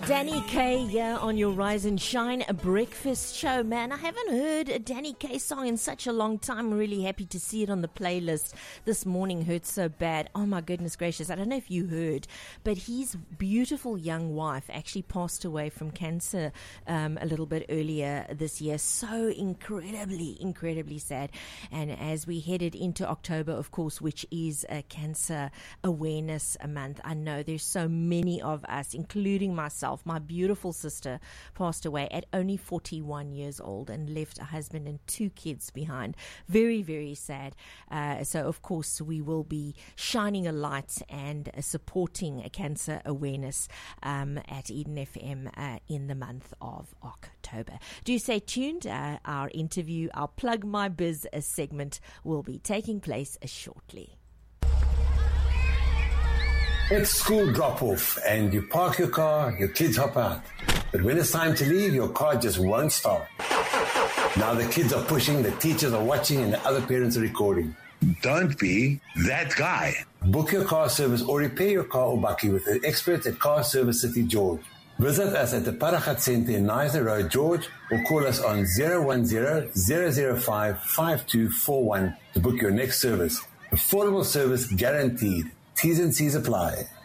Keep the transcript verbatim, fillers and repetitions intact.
Danny Kaye here on your Rise and Shine a breakfast show. Man, I haven't heard a Danny Kaye song in such a long time. I'm really happy to see it on the playlist. This morning hurt so bad. Oh my goodness gracious. I don't know if you heard, but his beautiful young wife actually passed away from cancer um, a little bit earlier this year. So incredibly, incredibly sad. And as we headed into October, of course, which is a cancer awareness month, I know there's so many of us, including myself. My beautiful sister passed away at only forty-one years old and left a husband and two kids behind. Very, very sad. Uh, so, of course, we will be shining a light and uh, supporting a cancer awareness um, at Eden F M uh, in the month of October. Do stay tuned. Uh, our interview, our Plug My Biz uh, segment will be taking place uh, shortly. It's school drop-off and you park your car, your kids hop out. But when it's time to leave, your car just won't start. Now the kids are pushing, the teachers are watching, and the other parents are recording. Don't be that guy. Book your car service or repair your car or bakkie with the experts at Car Service City George. Visit us at the Paragat Centre in Neisner Road, George, or call us on zero one zero, zero zero five, five two four one to book your next service. Affordable service guaranteed. T's and C's apply.